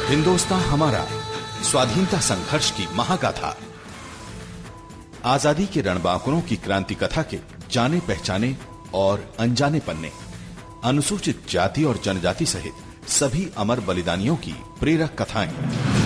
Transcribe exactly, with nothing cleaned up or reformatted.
हिंदुस्तान हमारा, स्वाधीनता संघर्ष की महागाथा। आजादी के रणबांकुरों की क्रांति कथा के जाने पहचाने और अनजाने पन्ने, अनुसूचित जाति और जनजाति सहित सभी अमर बलिदानियों की प्रेरक कथाएं।